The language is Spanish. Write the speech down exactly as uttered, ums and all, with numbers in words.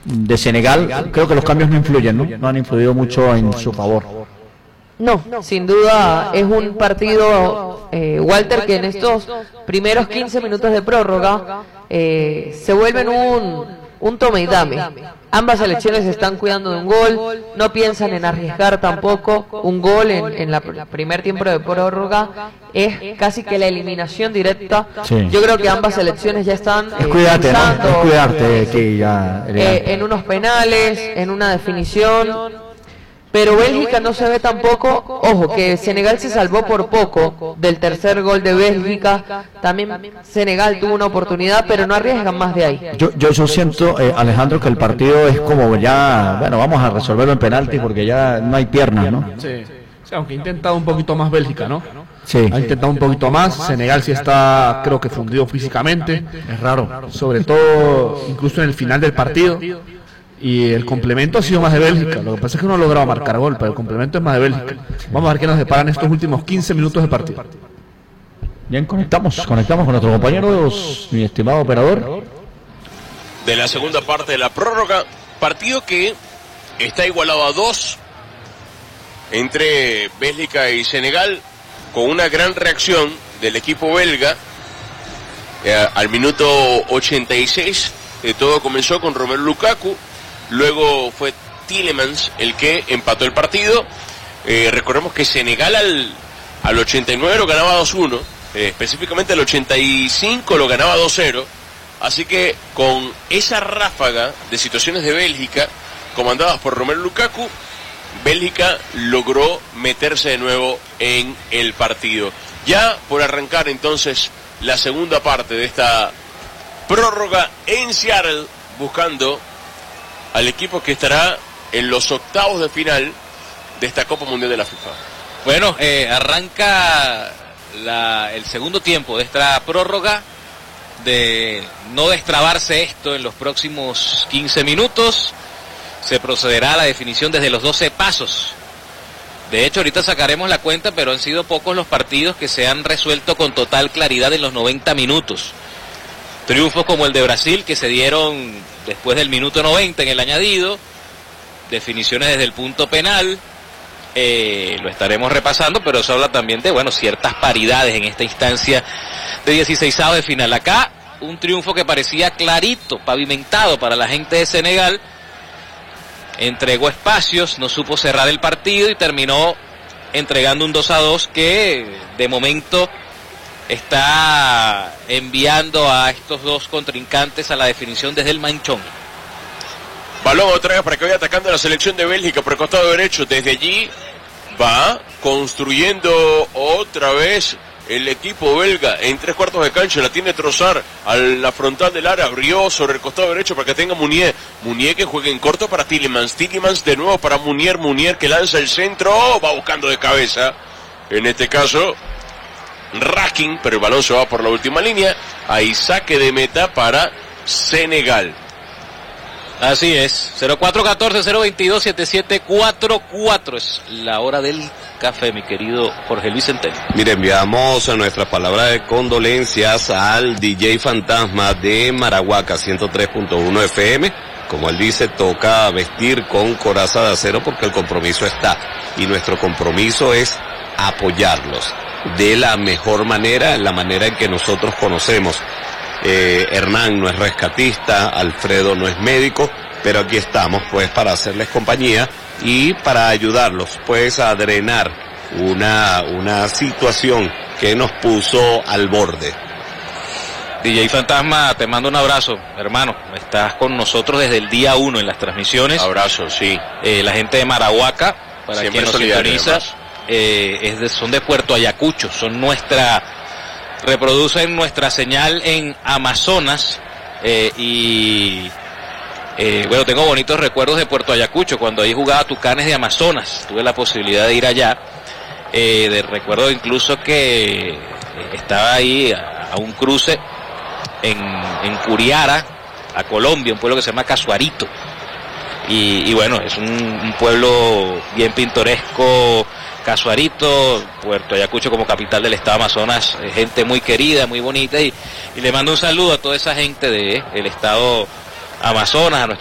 de Senegal, creo que los cambios no influyen, ¿no? No han influido mucho en su favor. No, sin duda es un partido, eh, Walter, que en estos primeros quince minutos de prórroga eh, se vuelven un, un tome y dame. Ambas selecciones se están cuidando de un gol, no piensan en arriesgar tampoco. Un gol en, en la pr primer tiempo de prórroga es casi que la eliminación directa. Sí. Yo creo que ambas selecciones ya están eh, es cuidarte, pensando, ¿no? Es cuidarte, que ya, eh, en unos penales, en una definición. Pero Bélgica no se ve tampoco, ojo, que Senegal se salvó por poco del tercer gol de Bélgica, también Senegal tuvo una oportunidad, pero no arriesgan más de ahí. Yo yo, yo siento, eh, Alejandro, que el partido es como ya, bueno, vamos a resolverlo en penalti porque ya no hay piernas, ¿no? Sí, sí, aunque ha intentado un poquito más Bélgica, ¿no? Sí. Ha intentado un poquito más, Senegal sí está, creo que fundido físicamente. Es raro. Sobre todo, incluso en el final del partido. Y el complemento ha sido más de Bélgica. Lo que pasa es que no ha logrado marcar gol, pero el complemento es más de Bélgica. Vamos a ver qué nos deparan estos últimos quince minutos de partido. Bien, conectamos, conectamos con nuestros compañeros, mi estimado operador. De la segunda parte de la prórroga, partido que está igualado a dos entre Bélgica y Senegal, con una gran reacción del equipo belga. Eh, al minuto ochenta y seis, eh, todo comenzó con Romelu Lukaku. Luego fue Tielemans el que empató el partido. Eh, recordemos que Senegal al, al ochenta y nueve lo ganaba dos uno. Eh, específicamente al ochenta y cinco lo ganaba dos cero. Así que con esa ráfaga de situaciones de Bélgica, comandadas por Romelu Lukaku, Bélgica logró meterse de nuevo en el partido. Ya por arrancar entonces la segunda parte de esta prórroga en Seattle, buscando al equipo que estará en los octavos de final de esta Copa Mundial de la FIFA. Bueno, eh, arranca la, el segundo tiempo de esta prórroga. De no destrabarse esto en los próximos quince minutos, se procederá a la definición desde los doce pasos. De hecho, ahorita sacaremos la cuenta, pero han sido pocos los partidos que se han resuelto con total claridad en los noventa minutos. Triunfos como el de Brasil, que se dieron después del minuto noventa en el añadido, definiciones desde el punto penal, eh, lo estaremos repasando, pero eso habla también de, bueno, ciertas paridades en esta instancia de dieciseisavos de final. Acá, un triunfo que parecía clarito, pavimentado para la gente de Senegal, entregó espacios, no supo cerrar el partido y terminó entregando un dos a dos que, de momento, está enviando a estos dos contrincantes a la definición desde el manchón. Balón otra vez para que vaya atacando a la selección de Bélgica por el costado derecho. Desde allí va construyendo otra vez el equipo belga en tres cuartos de cancha. La tiene Trossard a la frontal del área. Abrió sobre el costado derecho para que tenga Munier. Munier que juega en corto para Tielemans. Tielemans de nuevo para Munier. Munier que lanza el centro. Oh, va buscando de cabeza. En este caso Racking, pero el balón se va por la última línea. Hay saque de meta para Senegal. Así es, cero cuatro uno cuatro cero veintidós setenta y siete cuarenta y cuatro es la hora del café, mi querido Jorge Luis Centeno. Mire, enviamos nuestra palabra de condolencias al D J Fantasma de Marahuaca ciento tres punto uno F M. Como él dice, toca vestir con coraza de acero porque el compromiso está. Y nuestro compromiso es apoyarlos de la mejor manera, la manera en que nosotros conocemos. Eh, Hernán no es rescatista, Alfredo no es médico, pero aquí estamos pues para hacerles compañía y para ayudarlos pues a drenar una, una situación que nos puso al borde. D J Fantasma, te mando un abrazo, hermano. Estás con nosotros desde el día uno en las transmisiones. Abrazo, sí. Eh, la gente de Marahuaca, para quien nos sintoniza, eh, es de, son de Puerto Ayacucho, son nuestra, reproducen nuestra señal en Amazonas, eh, y eh, bueno, tengo bonitos recuerdos de Puerto Ayacucho, cuando ahí jugaba Tucanes de Amazonas, tuve la posibilidad de ir allá, eh, de, recuerdo incluso que estaba ahí a, a un cruce en, en Curiara, a Colombia, un pueblo que se llama Casuarito, y, y bueno, es un, un pueblo bien pintoresco, Casuarito, Puerto Ayacucho como capital del estado Amazonas, gente muy querida, muy bonita, y, y le mando un saludo a toda esa gente del estado Amazonas, a